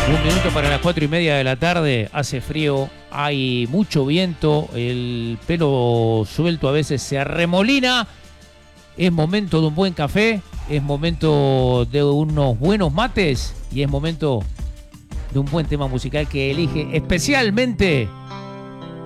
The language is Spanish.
Un minuto para las 4:30 de la tarde, hace frío, hay mucho viento, el pelo suelto a veces se arremolina. Es momento de un buen café, es momento de unos buenos mates y es momento de un buen tema musical que elige especialmente